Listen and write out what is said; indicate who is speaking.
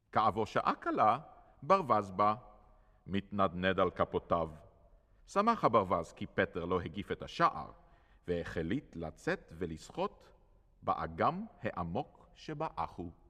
Speaker 1: כעבור שעה קלה, ברווז בא, מתנדנד על כפותיו. שמח הברווז כי פטר לא הגיף את השער, והחליט לצאת ולשחות באגם העמוק שבאחו.